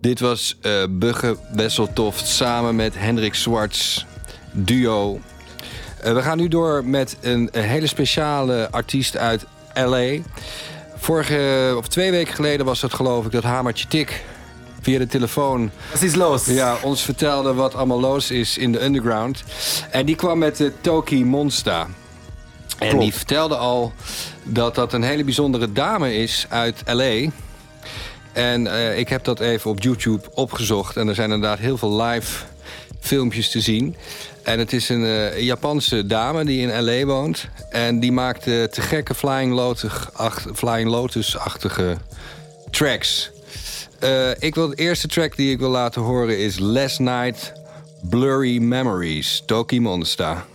Dit was Bugge Wesseltoft samen met Hendrik Swartz, duo. We gaan nu door met een hele speciale artiest uit L.A. 2 weken geleden was het, geloof ik, dat Hamertje Tik via de telefoon... Wat is los? Ja, ons vertelde wat allemaal los is in de underground. En die kwam met de Toki Monsta. En Klopt. die vertelde al dat dat een hele bijzondere dame is uit L.A. En ik heb dat even op YouTube opgezocht. En er zijn inderdaad heel veel live filmpjes te zien. En het is een Japanse dame die in L.A. woont. En die maakt te gekke Flying Lotus-achtige tracks. De eerste track die ik wil laten horen is Last Night Blurry Memories, Toki Monsta.